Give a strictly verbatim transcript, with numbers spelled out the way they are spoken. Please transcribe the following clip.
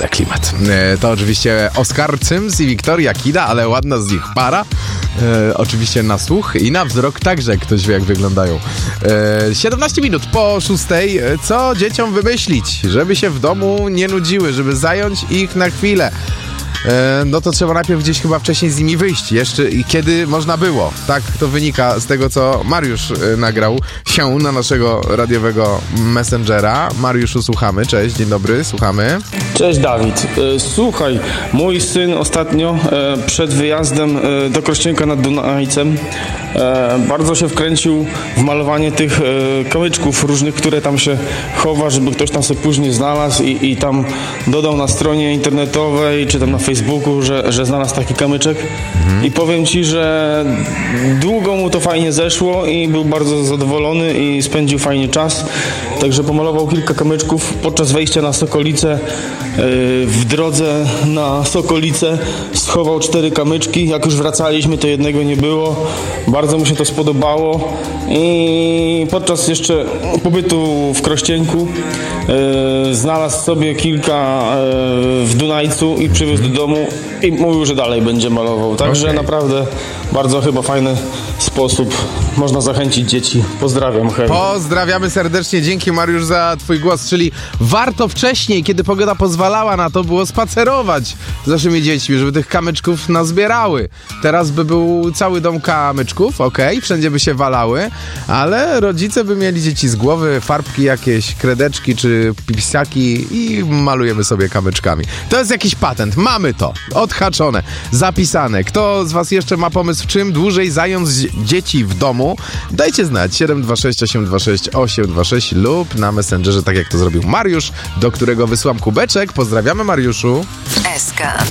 ale klimat. E, to oczywiście Oskar Cyms i Wiktoria Kida, ale ładna z nich para. E, oczywiście na słuch i na wzrok także, ktoś wie jak wyglądają. E, siedemnaście minut po szóstej. Co dzieciom wymyślić, żeby się w domu nie nudziły, żeby zająć ich na chwilę? E, no to trzeba najpierw gdzieś chyba wcześniej z nimi wyjść, jeszcze i kiedy można było. Tak to wynika z tego, co Mariusz e, nagrał się na naszego radiowego messengera. Mariuszu, słuchamy. Cześć, dzień dobry, słuchamy. Cześć Dawid. E, słuchaj, mój syn ostatnio e, przed wyjazdem e, do Krościenka nad Dunajcem e, bardzo się wkręcił w malowanie tych e, kamyczków różnych, które tam się chowa, żeby ktoś tam sobie później znalazł i, i tam dodał na stronie internetowej, czy tam na Facebooku, że, że znalazł taki kamyczek. Mhm. I powiem ci, że długo mu to fajnie zeszło i był bardzo zadowolony i spędził fajnie czas. Także pomalował kilka kamyczków podczas wejścia na Sokolicę. W drodze na Sokolicę schował cztery kamyczki. Jak już wracaliśmy, to jednego nie było. Bardzo mu się to spodobało i podczas jeszcze pobytu w Krościenku e, znalazł sobie kilka e, w Dunajcu i przywiózł do domu i mówił, że dalej będzie malował. Także okay. Naprawdę bardzo chyba fajny sposób można zachęcić dzieci. Pozdrawiam. Hej. Pozdrawiamy serdecznie. Dzięki, Mariusz, za twój głos. Czyli warto wcześniej, kiedy pogoda pozwalała na to, było spacerować z naszymi dziećmi, żeby tych kamyczków nazbierały. Teraz by był cały dom kamyczków, okej, okay, wszędzie by się walały, ale rodzice by mieli dzieci z głowy, farbki jakieś, kredeczki czy pisaki i malujemy sobie kamyczkami. To jest jakiś patent. Mamy to. Odhaczone. Zapisane. Kto z was jeszcze ma pomysł, czym dłużej zająć dzieci w domu? Dajcie znać. siedem dwa sześć osiem dwa sześć osiem dwa sześć lub na Messengerze, tak jak to zrobił Mariusz, do którego wysyłam kubeczek. Pozdrawiamy, Mariuszu. S K.